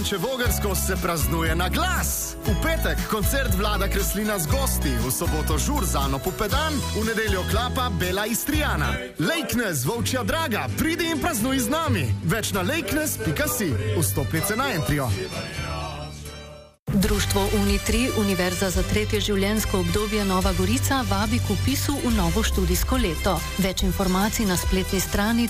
Dolenče Vogrsko se praznuje na glas. V petek koncert Vlada Kreslina z gosti, v soboto žur z Ano Pupedan, v nedeljo klapa Bela Istrijana. Lejknes, Volčja Draga, pridi in praznuj z nami. Več na lejknes.si. Vstopnice na Entrio. Društvo Uni3, Univerza za tretje življenjsko obdobje Nova Gorica, vabi k vpisu v novo študijsko leto. Več informacij na spletni strani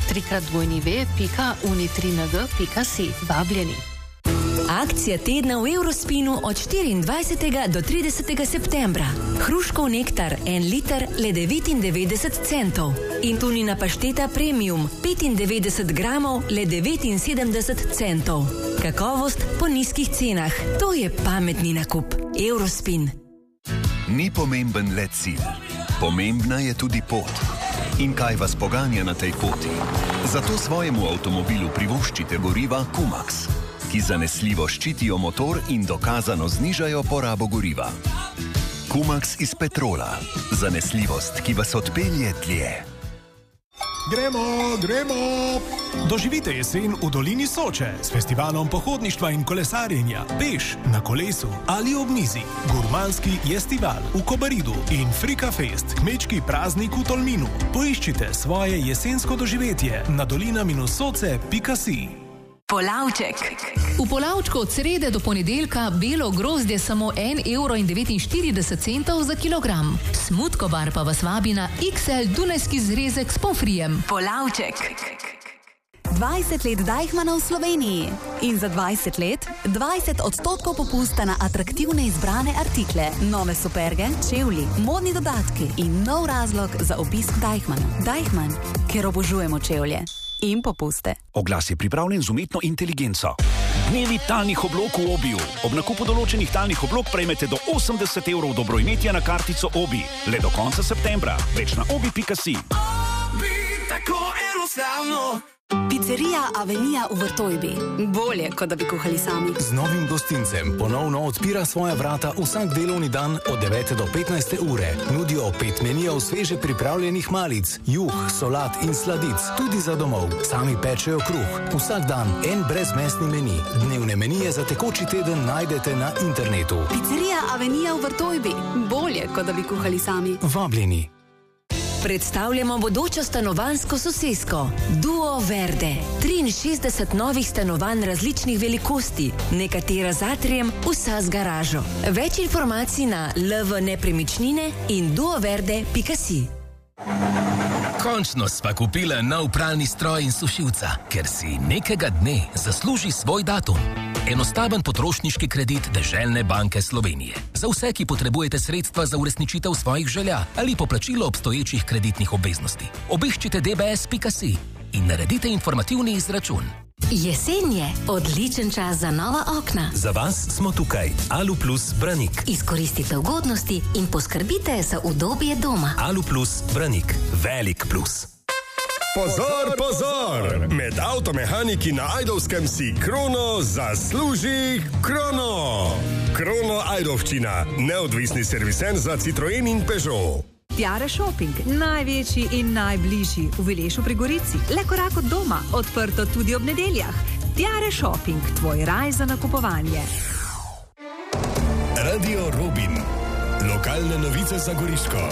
www.uni3ng.si. Vabljeni. Akcija tedna v Eurospinu od 24. do 30. septembra. Hruškov nektar 1 liter le 99 centov. In tunina pašteta premium 95 gramov le 79 centov. Kakovost po nizkih cenah. To je pametni nakup. Eurospin. Ni pomemben le cilj. Pomembna je tudi pot. In kaj vas poganja na tej poti? Zato svojemu avtomobilu privoščite goriva Kumax, ki zanesljivo ščitijo motor in dokazano znižajo porabo goriva. Kumax iz petrola. Zanesljivost, ki vas odpelje dlje. Gremo! Doživite jesen v dolini Soče s festivalom pohodništva in kolesarjenja, peš, na kolesu ali ob mizi. Gurmanski festival v Kobaridu in Frika Fest, kmečki praznik v Tolminu. Poiščite svoje jesensko doživetje na dolina-soce.si. Polavček. V Polavčku od srede do ponedeljka belo grozdje samo 1,49 € za kilogram. Smutkobar pa vas vabi na XL dunajski zrezek s pomfrijem. Polavček. 20 let Deichmanna v Sloveniji. In za 20 let 20% popusta na atraktivne izbrane artikle, nove superge, čevlji, modni dodatki in nov razlog za obisk Deichmanna. Deichmann, ker obožujemo čevlje. In popuste. Oglas je pripravljen z umetno inteligenco. Dnevi talnih oblog v Obiju. Ob nakupu določenih talnih oblog prejmete do 80 € dobroimetja na kartico Obi. Le do konca septembra. Več na obi.si. Obi, tako enostavno. Pizzerija Avenija v Vrtojbi. Bolje, kot da bi kuhali sami. Z novim gostincem ponovno odpira svoja vrata vsak delovni dan od 9 do 15 ure. Nudijo 5 menijev sveže pripravljenih malic, juh, solat in sladic, tudi za domov. Sami pečejo kruh. Vsak dan en brezmesni meni. Dnevne menije za tekoči teden najdete na internetu. Pizzerija Avenija v Vrtojbi. Bolje, kot da bi kuhali sami. Vabljeni. Predstavljamo bodočo stanovanjsko sosesko Duo Verde. 63 novih stanovanj različnih velikosti, nekatera z atrijem, vsa z garažo. Več informacij na lvnepremičnine in duoverde.si. Končno sva kupila nov pralni stroj in sušilca, ker si nekega dne zasluži svoj datum. Enostaven potrošniški kredit Deželne banke Slovenije. Za vse, ki potrebujete sredstva za uresničitev svojih želja ali poplačilo obstoječih kreditnih obveznosti. Obiščite dbs.si in naredite informativni izračun. Jesen je odličen čas za nova okna. Za vas smo tukaj. Aluplus Branik. Izkoristite ugodnosti in poskrbite za udobje doma. Aluplus Branik. Velik plus. Pozor! Med avtomehaniki na Ajdovskem si Krono zasluži Krono! Krono Ajdovščina, neodvisni serviser za Citroen in Peugeot. Tiare Shopping, največji in najbližji v Vilešu pri Gorici. Le korak od doma, odprto tudi ob nedeljah. Tiare Shopping, tvoj raj za nakupovanje. Radio Robin. Lokalne novice za Goriško.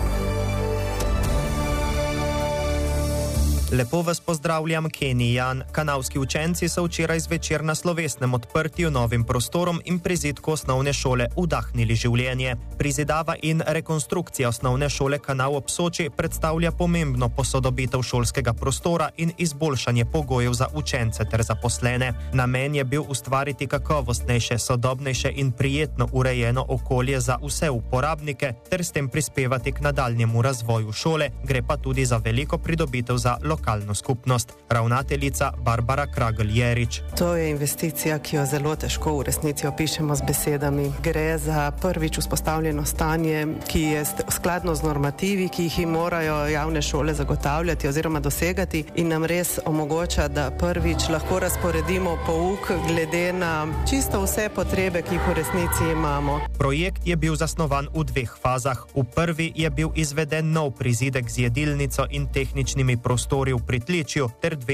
Lepo vas pozdravljam, Kenny Jan. Kanalski učenci so včeraj zvečer na slovesnem odprtju novim prostorom in prizidku osnovne šole vdahnili življenje. Prizidava in rekonstrukcija osnovne šole Kanal ob Soči predstavlja pomembno posodobitev šolskega prostora in izboljšanje pogojev za učence ter zaposlene. Namen je bil ustvariti kakovostnejše, sodobnejše in prijetno urejeno okolje za vse uporabnike ter s tem prispevati k nadaljnjemu razvoju šole. Gre pa tudi za veliko pridobitev za lokalno skupnost. Ravnateljica Barbara Kragl-Jerič. To je investicija, ki jo zelo težko v resnici opišemo z besedami. Gre za prvič vzpostavljeno stanje, ki je skladno z normativi, ki jih morajo javne šole zagotavljati oziroma dosegati in nam res omogoča, da prvič lahko razporedimo pouk glede na čisto vse potrebe, ki jih v resnici imamo. Projekt je bil zasnovan v 2 fazah. V prvi je bil izveden nov prizidek z jedilnico in tehničnimi prostori v pritličju ter 2